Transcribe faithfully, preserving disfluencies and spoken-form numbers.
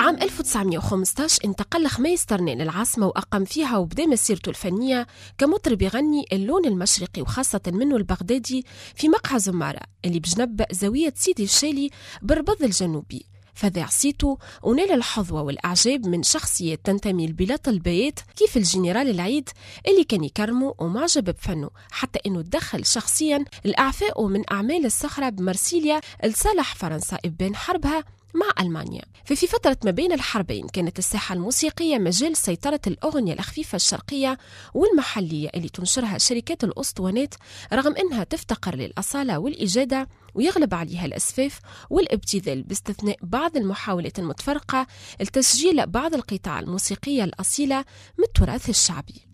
عام ألف وتسعمائة وخمسة عشر انتقل خميس ترنان للعاصمة وأقام فيها وبدأ مسيرته الفنية كمطرب يغني اللون المشرقي وخاصة منه البغدادي في مقهى زمارة اللي بجنب زاوية سيدي الشالي بالربض الجنوبي. فذاع صيته ونال الحظوة والإعجاب من شخصيات تنتمي لبلاد البيات كيف الجنرال العيد اللي كان يكرمه ومعجب بفنه، حتى أنه تدخل شخصيا لأعفائه من أعمال الصخرة بمرسيليا لصالح فرنسا إبان حربها مع ألمانيا. ففي فترة ما بين الحربين كانت الساحة الموسيقية مجال سيطرة الأغنية الخفيفة الشرقية والمحلية اللي تنشرها شركات الأسطوانات، رغم أنها تفتقر للأصالة والإجادة ويغلب عليها الأسفاف والابتذال، باستثناء بعض المحاولات المتفرقة لتسجيل بعض القطع الموسيقية الأصيلة من التراث الشعبي.